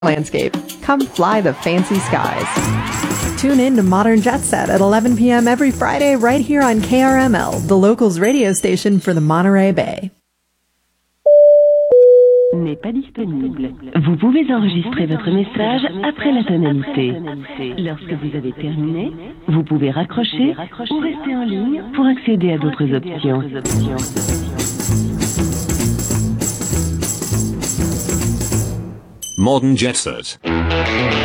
landscape. Come fly the fancy skies. Tune in to Modern Jet Set at 11 p.m. every Friday right here on KRML, the locals radio station for the Monterey Bay. N'est pas disponible. Vous pouvez enregistrer votre message après la tonalité. Lorsque vous avez terminé, vous pouvez raccrocher ou rester en ligne pour accéder à d'autres options. Modern Jet Set.